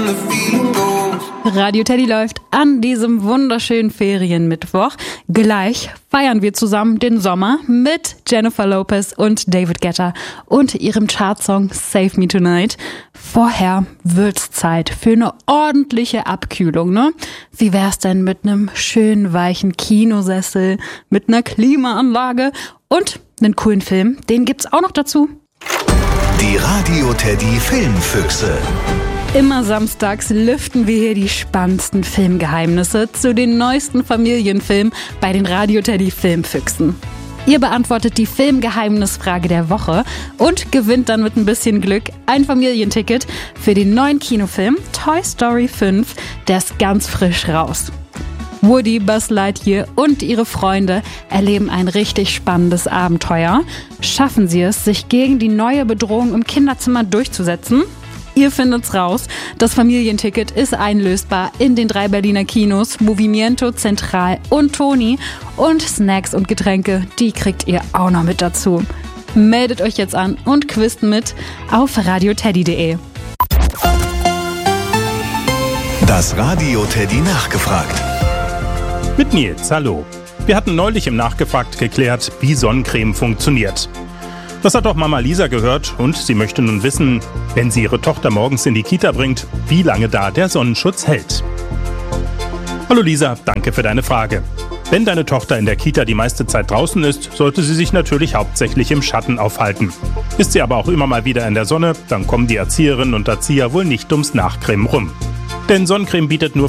the feeling goes. Radio Teddy läuft an diesem wunderschönen Ferienmittwoch. Gleich feiern wir zusammen den Sommer mit Jennifer Lopez und David Guetta und ihrem Chartsong Save Me Tonight. Vorher wird's Zeit für eine ordentliche Abkühlung, ne? Wie wär's denn mit einem schönen weichen Kinosessel, mit einer Klimaanlage und einen coolen Film? Den gibt's auch noch dazu. Die Radio Teddy Filmfüchse. Immer samstags lüften wir hier die spannendsten Filmgeheimnisse zu den neuesten Familienfilmen bei den Radio Teddy Filmfüchsen. Ihr beantwortet die Filmgeheimnisfrage der Woche und gewinnt dann mit ein bisschen Glück ein Familienticket für den neuen Kinofilm Toy Story 5, der ist ganz frisch raus. Woody, Buzz Lightyear und ihre Freunde erleben ein richtig spannendes Abenteuer. Schaffen sie es, sich gegen die neue Bedrohung im Kinderzimmer durchzusetzen? Ihr findet's raus. Das Familienticket ist einlösbar in den 3 Berliner Kinos, Movimiento, Zentral und Toni. Und Snacks und Getränke, die kriegt ihr auch noch mit dazu. Meldet euch jetzt an und quizt mit auf radioteddy.de. Das Radio Teddy nachgefragt. Mit Nils, hallo. Wir hatten neulich im Nachgefragt geklärt, wie Sonnencreme funktioniert. Das hat auch Mama Lisa gehört und sie möchte nun wissen, wenn sie ihre Tochter morgens in die Kita bringt, wie lange da der Sonnenschutz hält. Hallo Lisa, danke für deine Frage. Wenn deine Tochter in der Kita die meiste Zeit draußen ist, sollte sie sich natürlich hauptsächlich im Schatten aufhalten. Ist sie aber auch immer mal wieder in der Sonne, dann kommen die Erzieherinnen und Erzieher wohl nicht ums Nachcremen rum. Denn Sonnencreme bietet nur